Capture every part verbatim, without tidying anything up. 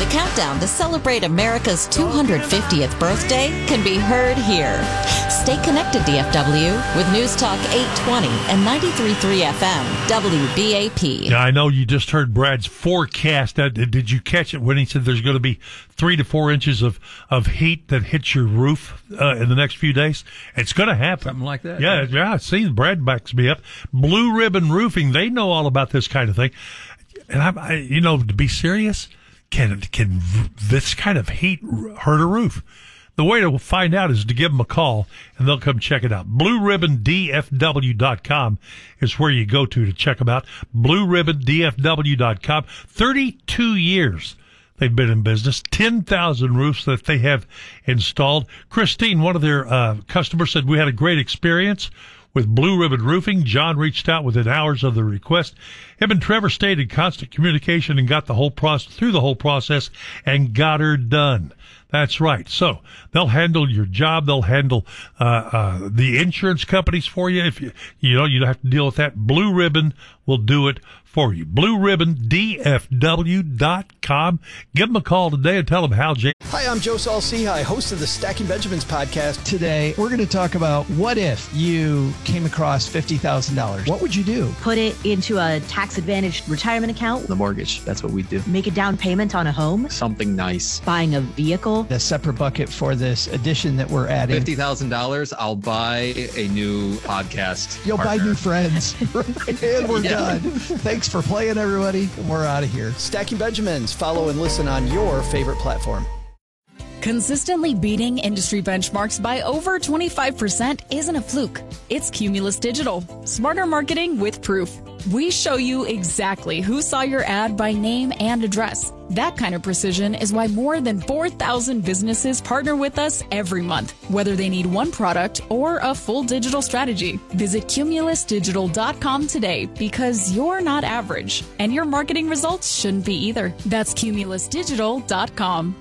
countdown to celebrate America's two hundred fiftieth birthday can be heard here. Stay connected, D F W, with News Talk eight twenty and ninety-three point three F M, W B A P. Yeah, I know you just heard Brad's forecast. Did you catch it when he said there's going to be three to four inches of, of heat that hits your roof uh, in the next few days? It's going to happen. Something like that. Yeah, yeah, see, Brad backs me up. Blue Ribbon Roofing, they know all about this kind of thing. And, I, I you know, to be serious, can can this kind of heat hurt a roof? The way to find out is to give them a call, and they'll come check it out. blue ribbon D F W dot com is where you go to to check them out. blue ribbon D F W dot com. thirty-two years they've been in business. ten thousand roofs that they have installed. Christine, one of their uh, customers, said we had a great experience with Blue Ribbon Roofing. John reached out within hours of the request. Him and Trevor stayed in constant communication and got the whole process through the whole process and got her done. That's right. So they'll handle your job. They'll handle uh, uh, the insurance companies for you. If you you know you don't have to deal with that, Blue Ribbon will do it for you. blue ribbon D F W dot com. Give them a call today and tell them how. Jay. Hi, I'm Joe Saul-Sehy, host of the Stacking Benjamins podcast. Today, we're going to talk about what if you came across fifty thousand dollars. What would you do? Put it into a tax-advantaged retirement account. The mortgage, that's what we do. Make a down payment on a home. Something nice. Buying a vehicle. A separate bucket for this addition that we're adding. fifty thousand dollars, I'll buy a new podcast You'll partner. buy new friends. And we're Yeah. done. Thanks for playing, everybody. We're out of here. Stacking Benjamins. Follow and listen on your favorite platform. Consistently beating industry benchmarks by over twenty-five percent isn't a fluke. It's Cumulus Digital. Smarter marketing with proof. We show you exactly who saw your ad by name and address. That kind of precision is why more than four thousand businesses partner with us every month, whether they need one product or a full digital strategy. Visit cumulus digital dot com today because you're not average, and your marketing results shouldn't be either. That's cumulus digital dot com.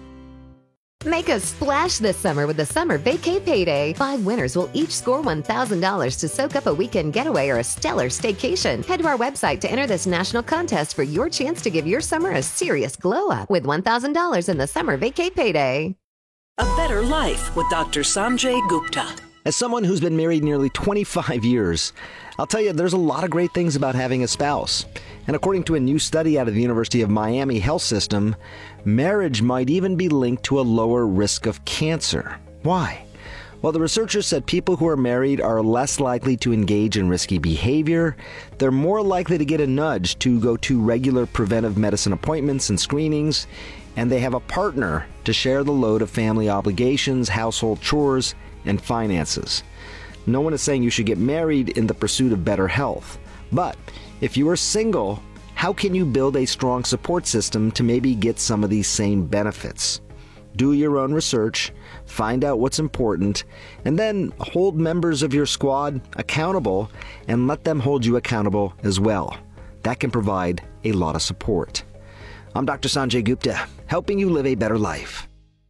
Make a splash this summer with the Summer Vacay Payday. Five winners will each score one thousand dollars to soak up a weekend getaway or a stellar staycation. Head to our website to enter this national contest for your chance to give your summer a serious glow up with one thousand dollars in the Summer Vacay Payday. A Better Life with Doctor Sanjay Gupta. As someone who's been married nearly twenty-five years, I'll tell you there's a lot of great things about having a spouse. And according to a new study out of the University of Miami Health System, marriage might even be linked to a lower risk of cancer. Why? Well, the researchers said people who are married are less likely to engage in risky behavior, they're more likely to get a nudge to go to regular preventive medicine appointments and screenings, and they have a partner to share the load of family obligations, household chores, and finances. No one is saying you should get married in the pursuit of better health. But if you are single, how can you build a strong support system to maybe get some of these same benefits? Do your own research, find out what's important, and then hold members of your squad accountable and let them hold you accountable as well. That can provide a lot of support. I'm Doctor Sanjay Gupta, helping you live a better life.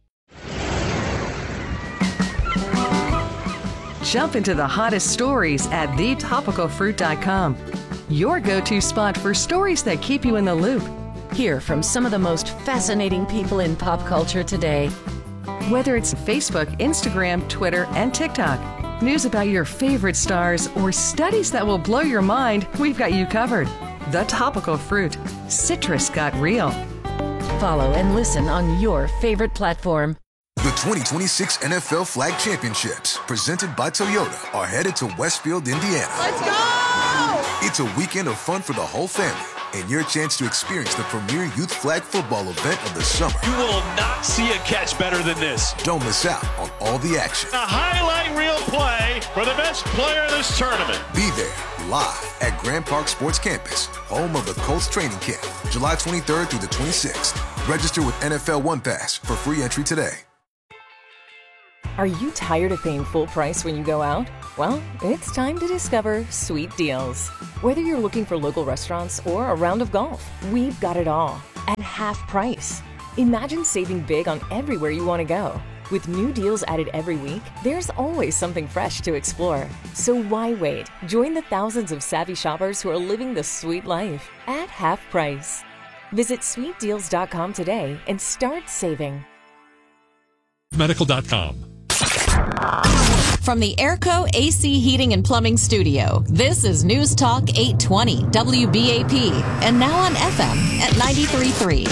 Jump into the hottest stories at the topical fruit dot com. Your go-to spot for stories that keep you in the loop. Hear from some of the most fascinating people in pop culture today. Whether it's Facebook, Instagram, Twitter, and TikTok, news about your favorite stars, or studies that will blow your mind, we've got you covered. The Topical Fruit. Citrus got real. Follow and listen on your favorite platform. The twenty twenty-six N F L Flag Championships, presented by Toyota, are headed to Westfield, Indiana. Let's go! It's a weekend of fun for the whole family and your chance to experience the premier youth flag football event of the summer. You will not see a catch better than this. Don't miss out on all the action. A highlight reel play for the best player in this tournament. Be there live at Grand Park Sports Campus, home of the Colts training camp, July twenty-third through the twenty-sixth. Register with N F L One Pass for free entry today. Are you tired of paying full price when you go out? Well, it's time to discover Sweet Deals. Whether you're looking for local restaurants or a round of golf, we've got it all at half price. Imagine saving big on everywhere you want to go. With new deals added every week, there's always something fresh to explore. So why wait? Join the thousands of savvy shoppers who are living the sweet life at half price. Visit sweet deals dot com today and start saving. medical dot com. From the Airco A C Heating and Plumbing Studio, this is News Talk eight twenty W B A P, and now on F M at ninety-three point three.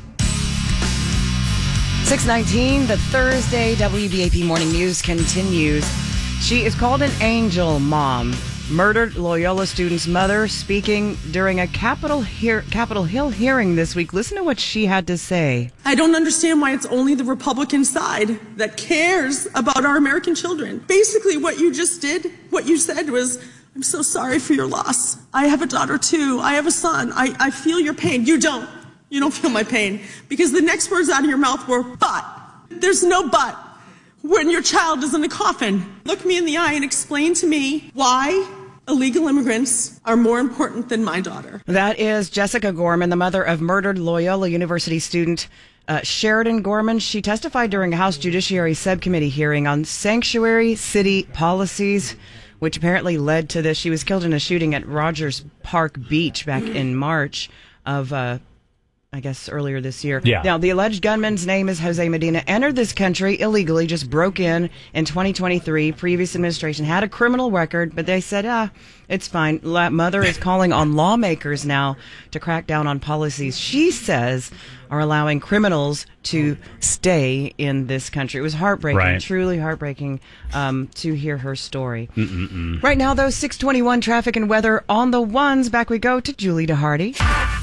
six nineteen, the Thursday W B A P Morning News continues. She is called an angel mom. Murdered Loyola student's mother speaking during a Capitol, hear- Capitol Hill hearing this week. Listen to what she had to say. I don't understand why it's only the Republican side that cares about our American children. Basically, what you just did, what you said was, I'm so sorry for your loss. I have a daughter too. I have a son. I, I feel your pain. You don't. You don't feel my pain. Because the next words out of your mouth were, but. There's no but when your child is in a coffin. Look me in the eye and explain to me why illegal immigrants are more important than my daughter. That is Jessica Gorman, the mother of murdered Loyola University student uh, Sheridan Gorman. She testified during a House Judiciary Subcommittee hearing on sanctuary city policies, which apparently led to this. She was killed in a shooting at Rogers Park Beach back in March of, uh, I guess, earlier this year. Yeah. Now, the alleged gunman's name is Jose Medina. Entered this country illegally, just broke in in twenty twenty-three. Previous administration had a criminal record, but they said, ah, it's fine. La- Mother is calling on lawmakers now to crack down on policies she says are allowing criminals to stay in this country. It was heartbreaking, Right. truly heartbreaking um, to hear her story. Mm-mm-mm. Right now, though, six twenty-one traffic and weather on the ones. Back we go to Julie DeHardy.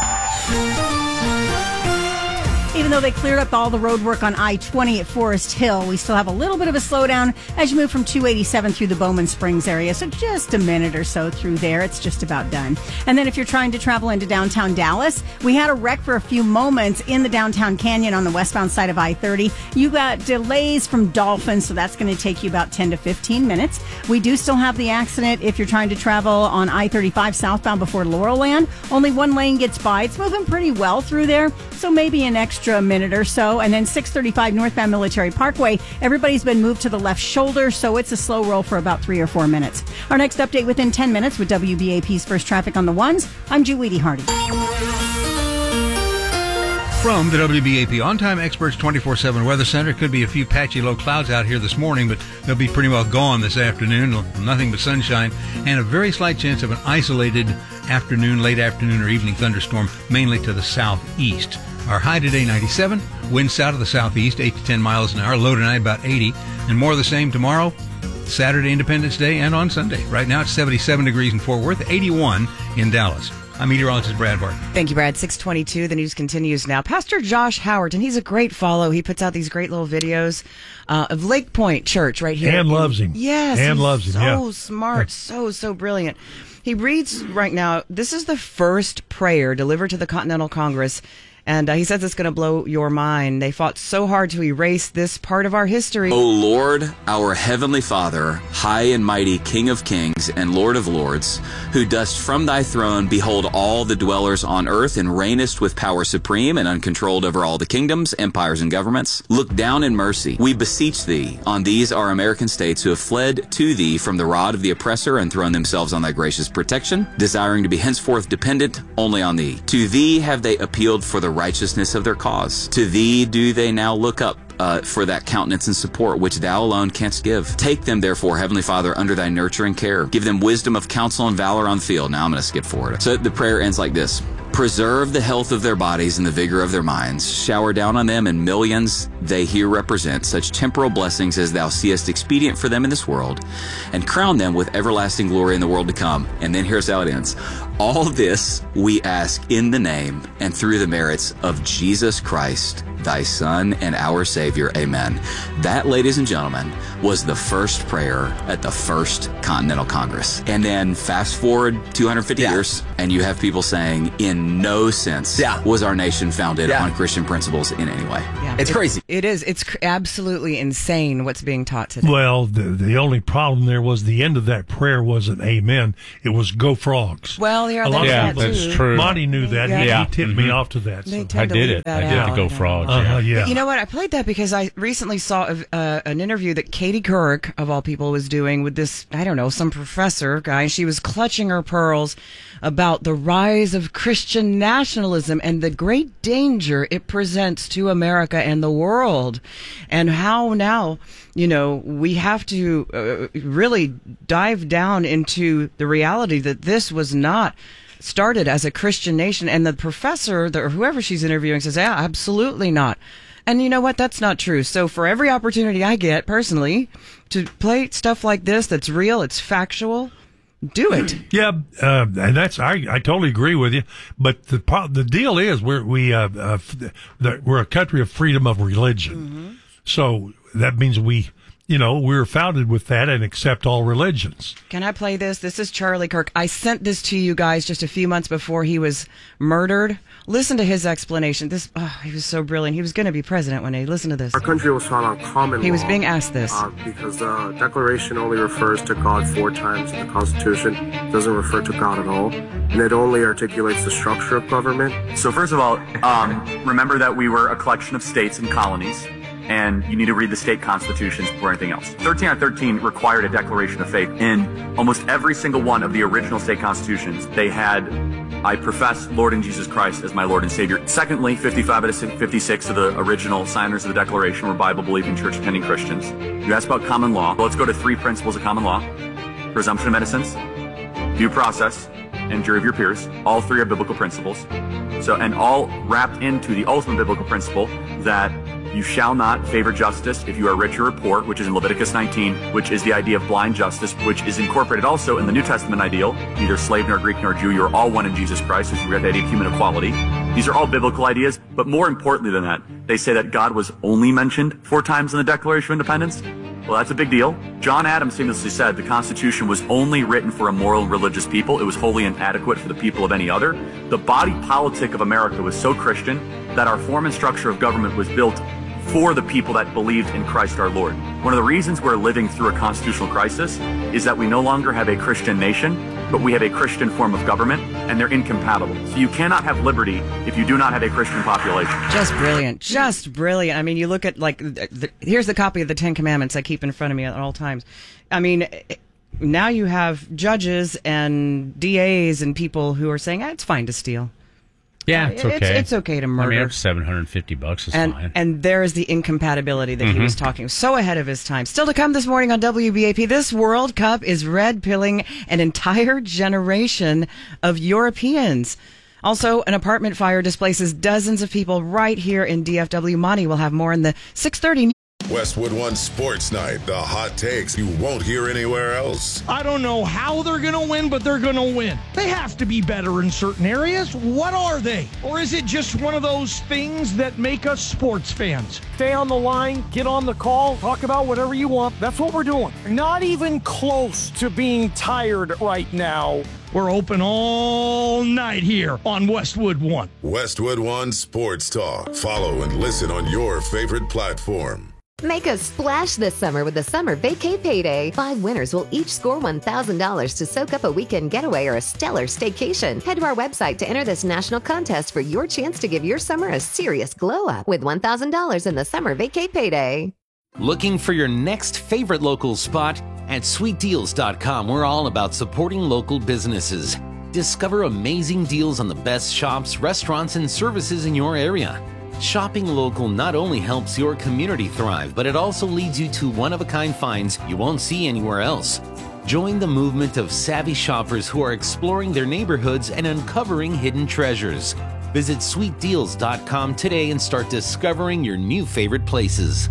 Even though they cleared up all the road work on I twenty at Forest Hill, we still have a little bit of a slowdown as you move from two eighty-seven through the Bowman Springs area. So just a minute or so through there. It's just about done. And then if you're trying to travel into downtown Dallas, we had a wreck for a few moments in the downtown canyon on the westbound side of I thirty. You got delays from Dolphin, so that's going to take you about ten to fifteen minutes. We do still have the accident if you're trying to travel on I thirty-five southbound before Laurelland. Only one lane gets by. It's moving pretty well through there, so maybe an extra minute or so. And then six thirty-five northbound Military Parkway, everybody's been moved to the left shoulder, so it's a slow roll for about three or four minutes. Our next update within ten minutes with W B A P's First Traffic on the Ones. I'm Julie DeHardy. From the W B A P On-Time Experts twenty-four seven Weather Center, could be a few patchy low clouds out here this morning, but they'll be pretty well gone this afternoon. Nothing but sunshine and a very slight chance of an isolated afternoon, late afternoon or evening thunderstorm, mainly to the southeast. Our high today, ninety-seven. Winds south of the southeast, eight to ten miles an hour. Low tonight, about eighty. And more of the same tomorrow, Saturday, Independence Day, and on Sunday. Right now, it's seventy-seven degrees in Fort Worth, eighty-one in Dallas. I'm meteorologist Brad Barton. Thank you, Brad. six twenty-two. The news continues now. Pastor Josh Howard, and he's a great follow. He puts out these great little videos uh, of Lake Point Church right here. And loves him. Yes. And loves him, so yeah. So smart, so, so brilliant. He reads right now, this is the first prayer delivered to the Continental Congress. And uh, he says it's going to blow your mind. They fought so hard to erase this part of our history. O Lord, our heavenly Father, high and mighty King of kings and Lord of lords, who dost from thy throne behold all the dwellers on earth and reignest with power supreme and uncontrolled over all the kingdoms, empires, and governments, look down in mercy, we beseech thee, on these our American states who have fled to thee from the rod of the oppressor and thrown themselves on thy gracious protection, desiring to be henceforth dependent only on thee. To thee have they appealed for the righteousness of their cause. To thee do they now look up uh, for that countenance and support which thou alone canst give. Take them, therefore, Heavenly Father, under thy nurturing care. Give them wisdom of counsel and valor on the field. Now I'm going to skip forward. So the prayer ends like this. Preserve the health of their bodies and the vigor of their minds. Shower down on them and millions they here represent such temporal blessings as thou seest expedient for them in this world, and crown them with everlasting glory in the world to come. And then here's how it ends. All this we ask in the name and through the merits of Jesus Christ, thy Son and our Savior. Amen. That, ladies and gentlemen, was the first prayer at the first Continental Congress. And then fast forward two hundred fifty yeah. years, and you have people saying, in no sense yeah. was our nation founded yeah. on Christian principles in any way. Yeah. It's it, crazy. It is. It's cr- absolutely insane what's being taught today. Well, the, the only problem there was the end of that prayer wasn't amen. It was go frogs. Well, Well, yeah, A lot they of yeah, people- that's true. Monty knew that. He- he tipped me off to that, They so. tend I to did leave it. that I did out. to Go Frogs, Uh-huh, yeah. But you know what? I played that because I recently saw a, uh, an interview that Katie Couric, of all people, was doing with this, I don't know, some professor guy. She was clutching her pearls about the rise of Christian nationalism and the great danger it presents to America and the world, and how now, you know, we have to uh, really dive down into the reality that this was not started as a Christian nation. And the professor, the, or whoever she's interviewing, says, yeah, absolutely not. And you know what? That's not true. So for every opportunity I get personally to play stuff like this that's real, it's factual, do it. Yeah, uh, and that's I, I totally agree with you. But the pro- the deal is we're we uh, uh, f- the, we're a country of freedom of religion, Mm-hmm. so that means we you know we're founded with that and accept all religions. Can I play this? This is Charlie Kirk. I sent this to you guys just a few months before he was murdered. Listen to his explanation. This, oh, he was so brilliant. He was going to be president one day. Listen to this. Our country was founded on common He law. was being asked this. Uh, because the Declaration only refers to God four times in the Constitution. It doesn't refer to God at all. And it only articulates the structure of government. So first of all, um, remember that we were a collection of states and colonies, and you need to read the state constitutions before anything else. thirteen out of thirteen required a declaration of faith. In almost every single one of the original state constitutions, they had, I profess Lord and Jesus Christ as my Lord and Savior. Secondly, fifty-five out of fifty-six of the original signers of the Declaration were Bible-believing, church-attending Christians. You asked about common law. Well, let's go to three principles of common law. Presumption of innocence, due process, and jury of your peers. All three are biblical principles. So, and all wrapped into the ultimate biblical principle that you shall not favor justice if you are rich or poor, which is in Leviticus nineteen, which is the idea of blind justice, which is incorporated also in the New Testament ideal. Neither slave nor Greek nor Jew, you are all one in Jesus Christ, which we got the idea of human equality. These are all biblical ideas, but more importantly than that, they say that God was only mentioned four times in the Declaration of Independence. Well, that's a big deal. John Adams famously said the Constitution was only written for a moral and religious people. It was wholly inadequate for the people of any other. The body politic of America was so Christian that our form and structure of government was built for the people that believed in Christ our Lord. One of the reasons we're living through a constitutional crisis is that we no longer have a Christian nation, but we have a Christian form of government, and they're incompatible. So you cannot have liberty if you do not have a Christian population. Just brilliant. Just brilliant. I mean, you look at, like, the, the, here's the copy of the Ten Commandments I keep in front of me at all times. I mean, now you have judges and D As and people who are saying, ah, it's fine to steal. Yeah, it's okay. It's, it's okay to murder. I mean, seven hundred fifty bucks is and, fine. And there is the incompatibility that he Mhm. was talking. So ahead of his time. Still to come this morning on W B A P, this World Cup is red-pilling an entire generation of Europeans. Also, an apartment fire displaces dozens of people right here in D F W. Monty will have more in the six thirty. Westwood One Sports Night, the hot takes you won't hear anywhere else. I don't know how they're going to win, but they're going to win. They have to be better in certain areas. What are they? Or is it just one of those things that make us sports fans? Stay on the line, get on the call, talk about whatever you want. That's what we're doing. Not even close to being tired right now. We're open all night here on Westwood One. Westwood One Sports Talk. Follow and listen on your favorite platform. Make a splash this summer with the Summer Vacay Payday. Five winners will each score one thousand dollars to soak up a weekend getaway or a stellar staycation. Head to our website to enter this national contest for your chance to give your summer a serious glow up with one thousand dollars in the Summer Vacay Payday. Looking for your next favorite local spot? At sweet deals dot com, we're all about supporting local businesses. Discover amazing deals on the best shops, restaurants, and services in your area. Shopping local not only helps your community thrive, but it also leads you to one-of-a-kind finds you won't see anywhere else. Join the movement of savvy shoppers who are exploring their neighborhoods and uncovering hidden treasures. Visit sweet deals dot com today and start discovering your new favorite places.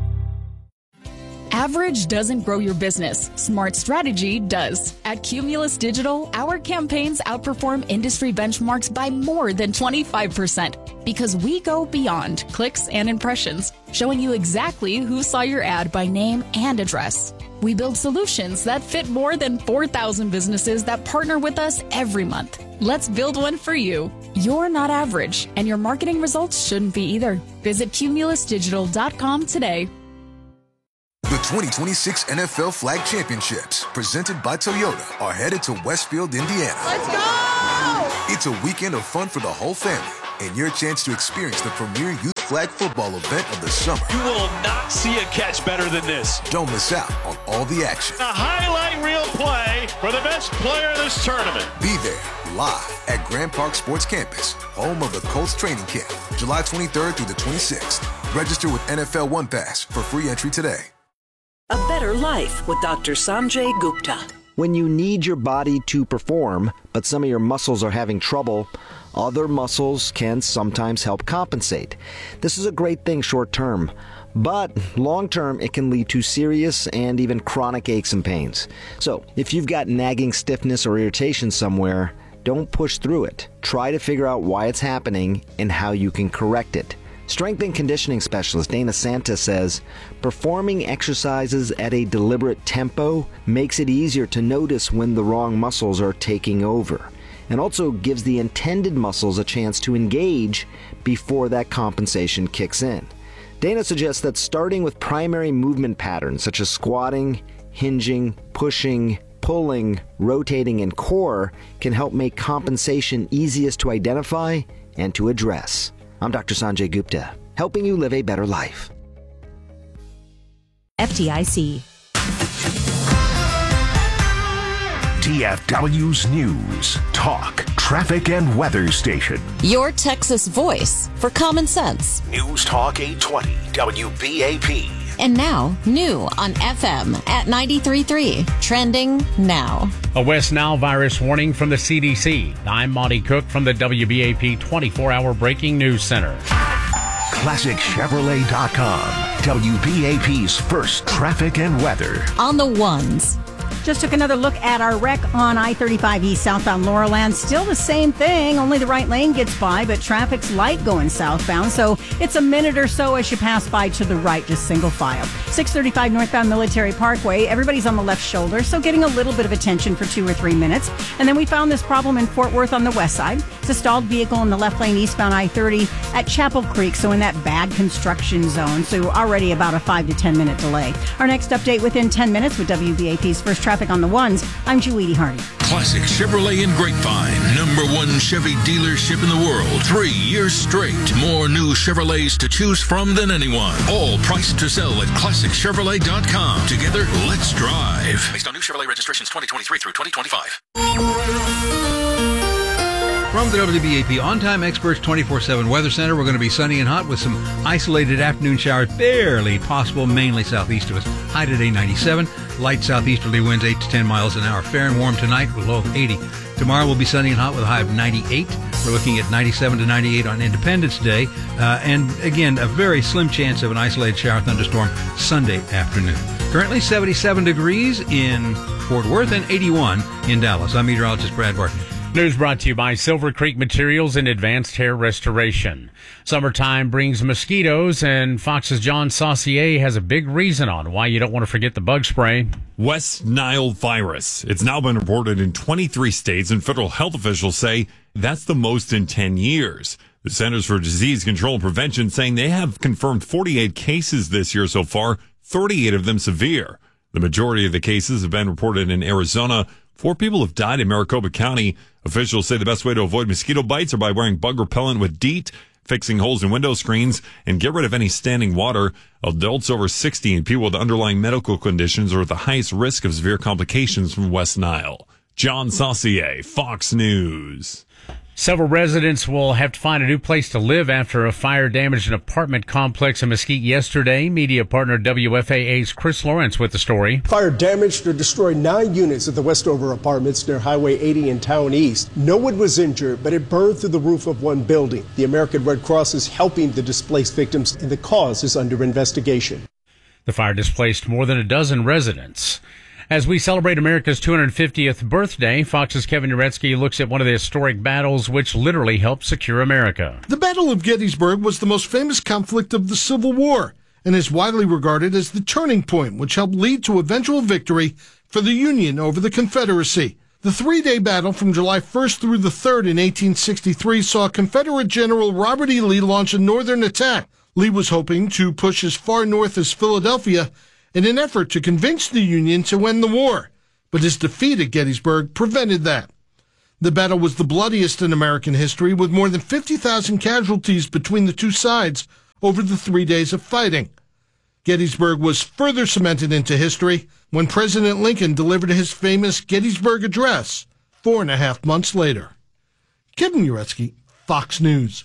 Average doesn't grow your business. Smart strategy does. At Cumulus Digital, our campaigns outperform industry benchmarks by more than twenty-five percent because we go beyond clicks and impressions, showing you exactly who saw your ad by name and address. We build solutions that fit more than four thousand businesses that partner with us every month. Let's build one for you. You're not average, and your marketing results shouldn't be either. Visit cumulus digital dot com today. The twenty twenty-six N F L Flag Championships, presented by Toyota, are headed to Westfield, Indiana. Let's go! It's a weekend of fun for the whole family, and your chance to experience the premier youth flag football event of the summer. You will not see a catch better than this. Don't miss out on all the action. A highlight reel play for the best player in this tournament. Be there live at Grand Park Sports Campus, home of the Colts training camp, July twenty-third through the twenty-sixth. Register with N F L One Pass for free entry today. A better life with Doctor Sanjay Gupta. When you need your body to perform, but some of your muscles are having trouble, other muscles can sometimes help compensate. This is a great thing short term, but long term it can lead to serious and even chronic aches and pains. So if you've got nagging stiffness or irritation somewhere, don't push through it. Try to figure out why it's happening and how you can correct it. Strength and conditioning specialist Dana Santa says, performing exercises at a deliberate tempo makes it easier to notice when the wrong muscles are taking over, and also gives the intended muscles a chance to engage before that compensation kicks in. Dana suggests that starting with primary movement patterns such as squatting, hinging, pushing, pulling, rotating, and core can help make compensation easiest to identify and to address. I'm Doctor Sanjay Gupta, helping you live a better life. F D I C. T F W's News, Talk, Traffic, and Weather Station. Your Texas voice for common sense. News Talk eight twenty, W B A P. And now, new on F M at ninety-three point three. Trending now. A West Nile virus warning from the C D C. I'm Monty Cook from the W B A P twenty-four hour Breaking News Center. Classic Chevrolet dot com, W B A P's first traffic and weather. On the ones. Just took another look at our wreck on I thirty-five East southbound Laurelland. Still the same thing, only the right lane gets by, but traffic's light going southbound, so it's a minute or so as you pass by to the right, just single file. six thirty-five northbound Military Parkway, everybody's on the left shoulder, so getting a little bit of attention for two or three minutes. And then we found this problem in Fort Worth on the west side. It's a stalled vehicle in the left lane eastbound I thirty at Chapel Creek, so in that bad construction zone, so already about a five to ten minute delay. Our next update within ten minutes with W B A P's first traffic on the ones. I'm Julie Hardy. Classic Chevrolet in Grapevine, number one Chevy dealership in the world, three years straight. More new Chevrolets to choose from than anyone. All priced to sell at classic chevrolet dot com. Together, let's drive. Based on new Chevrolet registrations twenty twenty-three through twenty twenty-five. From the W B A P On-Time Experts twenty-four seven Weather Center, we're going to be sunny and hot with some isolated afternoon showers barely possible, mainly southeast of us. High today, ninety-seven. Light southeasterly winds eight to ten miles an hour. Fair and warm tonight with a low of eighty. Tomorrow will be sunny and hot with a high of ninety-eight. We're looking at ninety-seven to ninety-eight on Independence Day. Uh, and again, a very slim chance of an isolated shower thunderstorm Sunday afternoon. Currently seventy-seven degrees in Fort Worth and eighty-one in Dallas. I'm meteorologist Brad Barton. News brought to you by Silver Creek Materials and Advanced Hair Restoration. Summertime brings mosquitoes, and Fox's John Saucier has a big reason on why you don't want to forget the bug spray. West Nile virus. It's now been reported in twenty-three states, and federal health officials say that's the most in ten years. The Centers for Disease Control and Prevention saying they have confirmed forty-eight cases this year so far, thirty-eight of them severe. The majority of the cases have been reported in Arizona. Four people have died in Maricopa County. Officials say the best way to avoid mosquito bites are by wearing bug repellent with DEET, fixing holes in window screens, and get rid of any standing water. Adults over sixty and people with underlying medical conditions are at the highest risk of severe complications from West Nile. John Saucier, Fox News. Several residents will have to find a new place to live after a fire damaged an apartment complex in Mesquite yesterday. Media partner W F A A's Chris Lawrence with the story. Fire damaged or destroyed nine units at the Westover Apartments near Highway eighty in Town East. No one was injured, but it burned through the roof of one building. The American Red Cross is helping the displaced victims, and the cause is under investigation. The fire displaced more than a dozen residents. As we celebrate America's two hundred fiftieth birthday, Fox's Kevin Uretsky looks at one of the historic battles which literally helped secure America. The Battle of Gettysburg was the most famous conflict of the Civil War and is widely regarded as the turning point which helped lead to eventual victory for the Union over the Confederacy. The three-day battle from July first through the third in eighteen sixty-three saw Confederate General Robert E. Lee launch a northern attack. Lee was hoping to push as far north as Philadelphia in an effort to convince the Union to end the war, but his defeat at Gettysburg prevented that. The battle was the bloodiest in American history, with more than fifty thousand casualties between the two sides over the three days of fighting. Gettysburg was further cemented into history when President Lincoln delivered his famous Gettysburg Address four and a half months later. Kevin Uretsky, Fox News.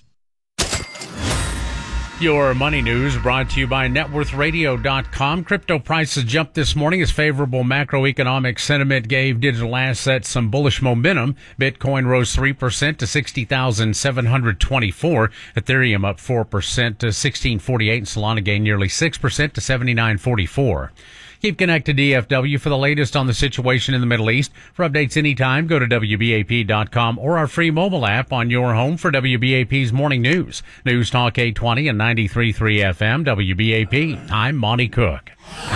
Your money news brought to you by net worth radio dot com. Crypto prices jumped this morning as favorable macroeconomic sentiment gave digital assets some bullish momentum. Bitcoin rose three percent to sixty thousand seven hundred twenty-four. Ethereum up four percent to sixteen forty-eight, and Solana gained nearly six percent to seventy-nine forty-four. Keep connected to D F W for the latest on the situation in the Middle East. For updates anytime, go to W B A P dot com or our free mobile app on your home for W B A P's morning news. News Talk eight twenty and ninety-three point three F M, W B A P. I'm Monty Cook.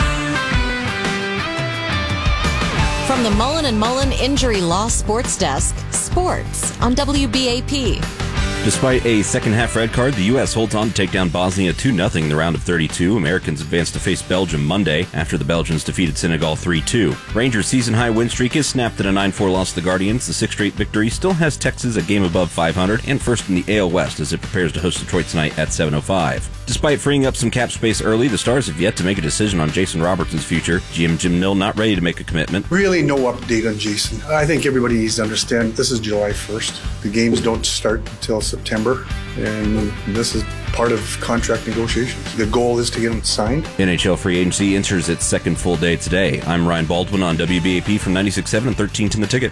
From the Mullen and Mullen Injury Law Sports Desk, sports on W B A P. Despite a second-half red card, the U S holds on to take down Bosnia two nothing in the round of thirty-two. Americans advance to face Belgium Monday after the Belgians defeated Senegal three two. Rangers' season-high win streak is snapped at a nine four loss to the Guardians. The sixth straight victory still has Texas a game above five hundred and first in the A L West as it prepares to host Detroit tonight at seven oh five. Despite freeing up some cap space early, the Stars have yet to make a decision on Jason Robertson's future. G M Jim Nill not ready to make a commitment. Really no update on Jason. I think everybody needs to understand this is July first. The games don't start until September, and this is part of contract negotiations. The goal is to get him signed. N H L free agency enters its second full day today. I'm Ryan Baldwin on W B A P from ninety-six point seven and thirteenth in the Ticket.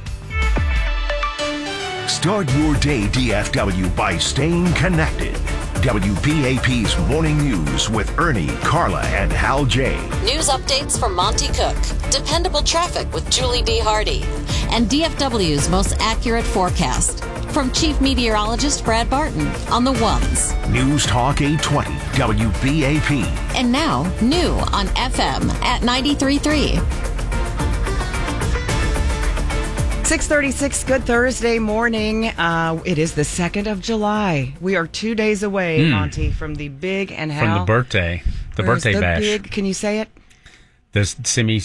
Start your day D F W by staying connected. W B A P's Morning News with Ernie, Carla, and Hal J. News updates from Monty Cook, dependable traffic with Julie D. Hardy, and D F W's most accurate forecast from Chief Meteorologist Brad Barton on the ones. News Talk eight twenty, W B A P. And now, new on F M at ninety-three point three. six thirty-six, good Thursday morning. Uh, it is the second of July. We are two days away, mm. Monty, from the big and Hal. From the birthday. The Where's birthday the bash. Big, can you say it? The semi...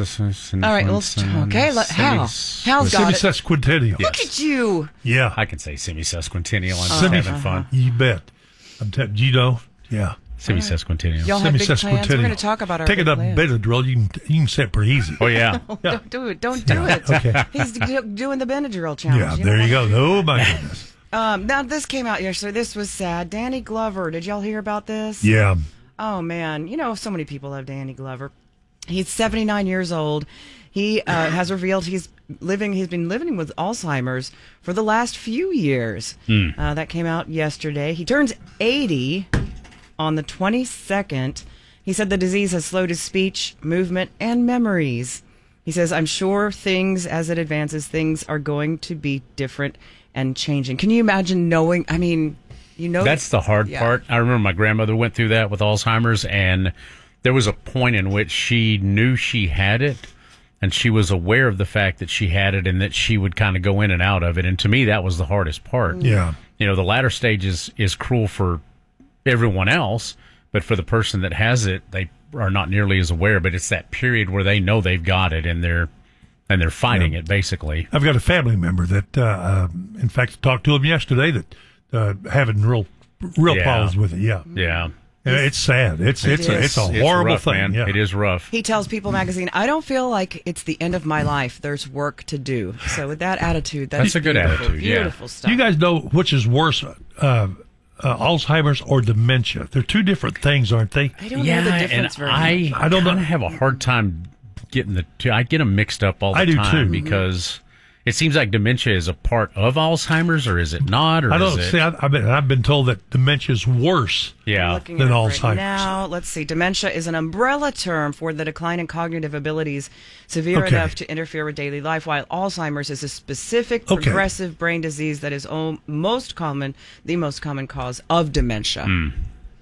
All right, let's... Okay, let, Hal. Hal's got it. Semi-sesquicentennial. Look at you. Yeah. I can say semi-sesquicentennial. I'm Semi- just having fun. You bet. I'm t- you know, yeah. Semi-sesquicentennial. Y'all have big plans. We're going to talk about our Take big it up plans. Benadryl. You can, you can say it pretty easy. Oh, yeah. No, yeah. Don't do it. Don't do Yeah, it. okay. He's do- doing the Benadryl challenge. Yeah, you there know you what? go. Oh, my goodness. Um, now, this came out yesterday. This was sad. Danny Glover. Did y'all hear about this? Yeah. Oh, man. You know, so many people love Danny Glover. He's seventy-nine years old. He uh, has revealed he's living. He's been living with Alzheimer's for the last few years. Mm. Uh, that came out yesterday. He turns eighty on the twenty-second. He said the disease has slowed his speech, movement, and memories. He says, "I'm sure things, as it advances, things are going to be different and changing." Can you imagine knowing? I mean, you know, that's the hard yeah. part. I remember my grandmother went through that with Alzheimer's, and there was a point in which she knew she had it, and she was aware of the fact that she had it, and that she would kind of go in and out of it. And to me, that was the hardest part. Yeah. You know, the latter stage is, is cruel for everyone else, but for the person that has it, they are not nearly as aware. But it's that period where they know they've got it, and they're and they're fighting Yeah. it, basically. I've got a family member that, uh, uh, in fact, talked to him yesterday that uh, having real real Yeah. problems with it. Yeah. Yeah. And it's sad. It's It it's a, is. it's a It's horrible rough, thing. man. Yeah. It is rough. He tells People magazine, "I don't feel like it's the end of my life. There's work to do." So with that attitude, that's, That's a good beautiful, attitude, yeah. Beautiful stuff. You guys know which is worse, uh, uh, Alzheimer's or dementia? They're two different things, aren't they? I don't yeah, know the difference and very I, much. I don't know. have a hard time getting the two. I get them mixed up all the I do time too. because it seems like dementia is a part of Alzheimer's, or is it not? Or I don't is it, see. I, I've been I've been told that dementia is worse. Yeah. Looking than it up Alzheimer's. Right now, let's see. Dementia is an umbrella term for the decline in cognitive abilities severe Okay. enough to interfere with daily life, while Alzheimer's is a specific Okay. progressive brain disease that is o- most common, the most common cause of dementia. Mm.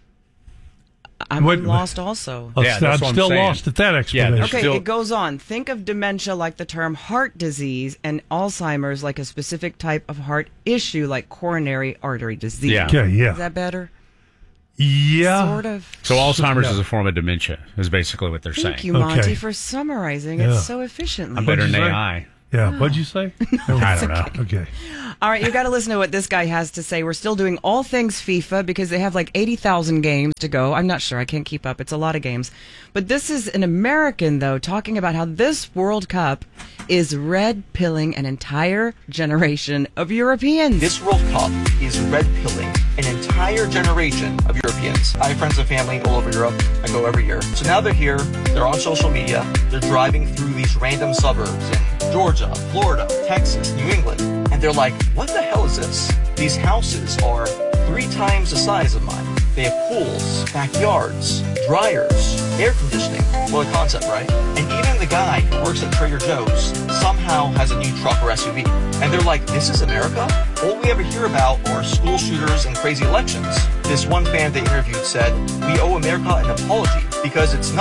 I'm Wait- lost also. I'm, Yeah, st- that's I'm what I'm still saying. lost at that explanation. there's Okay, still- it goes on. Think of dementia like the term heart disease, and Alzheimer's like a specific type of heart issue like coronary artery disease. Yeah. Okay, yeah. Is that better? Yeah. Sort of. So Alzheimer's Yeah. is a form of dementia, is basically what they're saying. Thank you, Monty, Okay. for summarizing Yeah. it so efficiently. I'm better What'd than you say? A I. Yeah. What'd you say? I don't know. Okay. All right, you got to listen to what this guy has to say. We're still doing all things FIFA because they have like eighty thousand games to go. I'm not sure. I can't keep up. It's a lot of games. But this is an American, though, talking about how this World Cup is red-pilling an entire generation of Europeans. This World Cup is red-pilling an entire generation of Europeans. I have friends and family all over Europe. I go every year. So now they're here. They're on social media. They're driving through these random suburbs in Georgia, Florida, Texas, New England. And they're like, what the hell is this? These houses are three times the size of mine. They have pools, backyards, dryers, air conditioning. What a concept, right? And even the guy who works at Trader Joe's somehow has a new truck or S U V. And they're like, this is America? All we ever hear about are school shooters and crazy elections. This one fan they interviewed said, we owe America an apology because it's not